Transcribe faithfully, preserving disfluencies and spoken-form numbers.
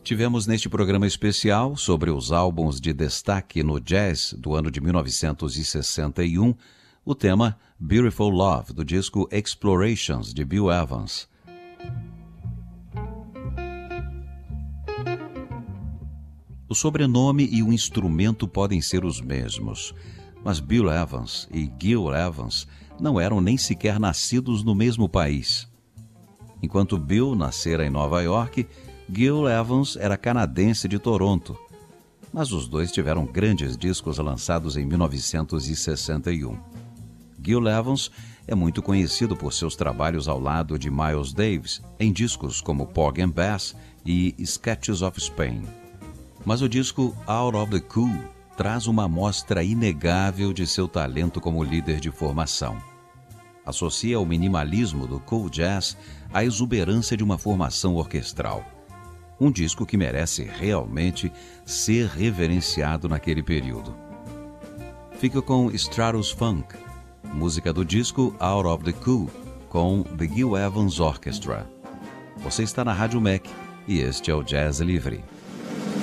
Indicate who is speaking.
Speaker 1: Tivemos neste programa especial sobre os álbuns de destaque no jazz do ano de mil novecentos e sessenta e um, o tema Beautiful Love, do disco Explorations, de Bill Evans. O sobrenome e o instrumento podem ser os mesmos, mas Bill Evans e Gil Evans não eram nem sequer nascidos no mesmo país. Enquanto Bill nascera em Nova York, Gil Evans era canadense de Toronto, mas os dois tiveram grandes discos lançados em mil novecentos e sessenta e um. Gil Evans é muito conhecido por seus trabalhos ao lado de Miles Davis em discos como Porgy and Bess e Sketches of Spain. Mas o disco Out of the Cool traz uma amostra inegável de seu talento como líder de formação. Associa o minimalismo do cool jazz à exuberância de uma formação orquestral. Um disco que merece realmente ser reverenciado naquele período. Fica com Stratus Funk, música do disco Out of the Cool, com The Gil Evans Orchestra. Você está na Rádio Mac e este é o Jazz Livre.